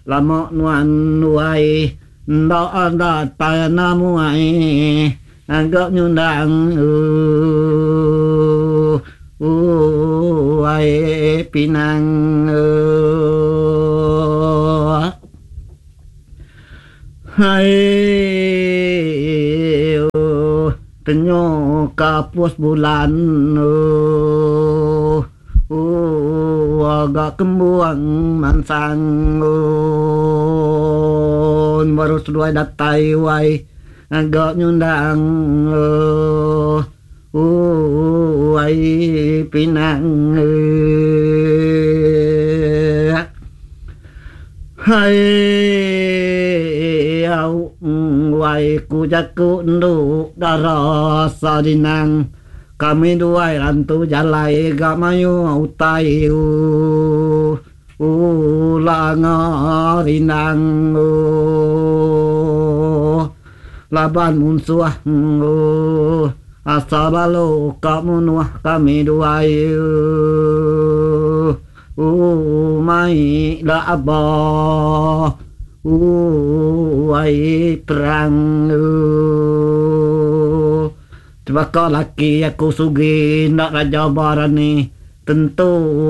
la mo nuan nuai đó đó ta nam muai gỡ nyundang ai pinang hai penyo kapus bulan agak kembuang mansang baru sudah datai wai agak nyundang wai pinang hai au wai ku jaku ndu dara sadinang kami dua rantu jalai gamayu utai langarinang laban munsuah asalalu kamu nuah kami dua mai la abah ai perang Sebab laki aku sugi nak raja barani tentu